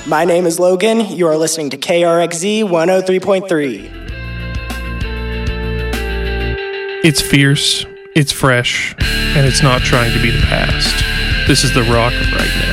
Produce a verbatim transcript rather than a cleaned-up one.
My name is Logan. You are listening to K R X Z one oh three point three. It's fierce, it's fresh, and it's not trying to be the past. This is the rock of right now.